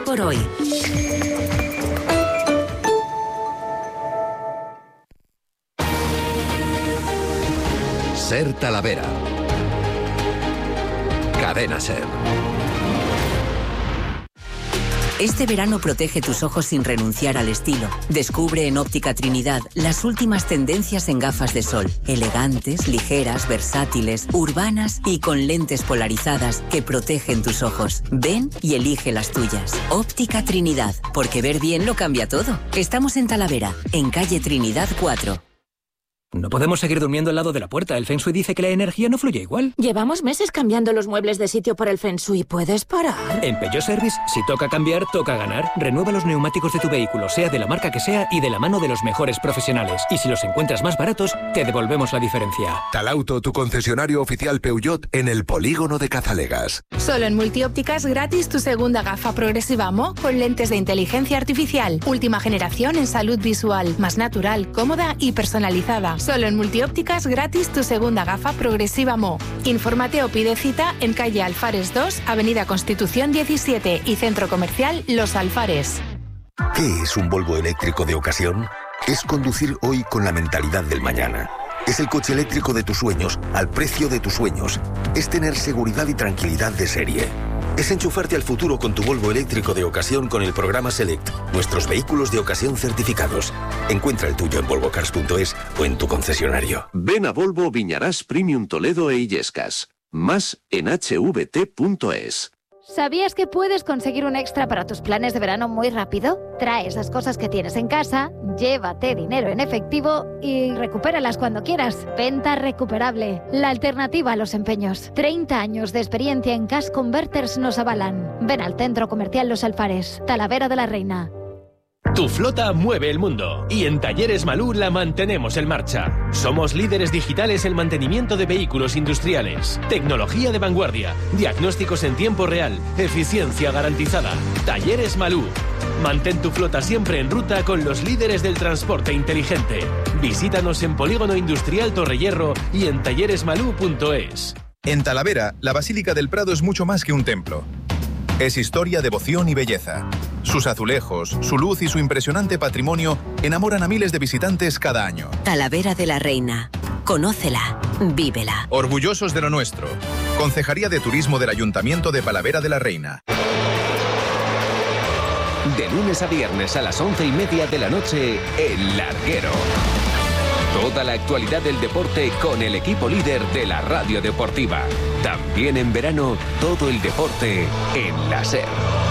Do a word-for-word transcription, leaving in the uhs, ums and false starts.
por hoy. Ser Talavera. Cadena Ser. Este verano protege tus ojos sin renunciar al estilo. Descubre en Óptica Trinidad las últimas tendencias en gafas de sol. Elegantes, ligeras, versátiles, urbanas y con lentes polarizadas que protegen tus ojos. Ven y elige las tuyas. Óptica Trinidad, porque ver bien lo cambia todo. Estamos en Talavera, en calle Trinidad cuatro. No podemos seguir durmiendo al lado de la puerta. El Feng Shui dice que la energía no fluye igual. Llevamos meses cambiando los muebles de sitio por el Feng Shui. ¿Puedes parar? En Peugeot Service, si toca cambiar, toca ganar. Renueva los neumáticos de tu vehículo, sea de la marca que sea y de la mano de los mejores profesionales. Y si los encuentras más baratos, te devolvemos la diferencia. Talauto, tu concesionario oficial Peugeot en el polígono de Cazalegas. Solo en Multiópticas gratis tu segunda gafa progresiva Mo con lentes de inteligencia artificial. Última generación en salud visual. Más natural, cómoda y personalizada. Solo en Multiópticas gratis tu segunda gafa progresiva Mo. Infórmate o pide cita en calle Alfares dos, Avenida Constitución diecisiete y Centro Comercial Los Alfares. ¿Qué es un Volvo eléctrico de ocasión? Es conducir hoy con la mentalidad del mañana. Es el coche eléctrico de tus sueños, al precio de tus sueños. Es tener seguridad y tranquilidad de serie. Es enchufarte al futuro con tu Volvo eléctrico de ocasión con el programa Select. Nuestros vehículos de ocasión certificados. Encuentra el tuyo en volvo cars punto es o en tu concesionario. Ven a Volvo Viñarás Premium Toledo e Illescas. Más en h v t punto es. ¿Sabías que puedes conseguir un extra para tus planes de verano muy rápido? Trae esas cosas que tienes en casa, llévate dinero en efectivo y recupéralas cuando quieras. Venta recuperable, la alternativa a los empeños. treinta años de experiencia en Cash Converters nos avalan. Ven al Centro Comercial Los Alfares, Talavera de la Reina. Tu flota mueve el mundo y en Talleres Malú la mantenemos en marcha. Somos líderes digitales en mantenimiento de vehículos industriales, tecnología de vanguardia, diagnósticos en tiempo real, eficiencia garantizada. Talleres Malú. Mantén tu flota siempre en ruta con los líderes del transporte inteligente. Visítanos en Polígono Industrial Torrehierro y en talleres malú punto es. En Talavera, la Basílica del Prado es mucho más que un templo. Es historia, devoción y belleza. Sus azulejos, su luz y su impresionante patrimonio enamoran a miles de visitantes cada año. Talavera de la Reina. Conócela, vívela. Orgullosos de lo nuestro. Concejalía de Turismo del Ayuntamiento de Talavera de la Reina. De lunes a viernes a las once y media de la noche, El Larguero. Toda la actualidad del deporte con el equipo líder de la radio deportiva. También en verano, todo el deporte en la SER.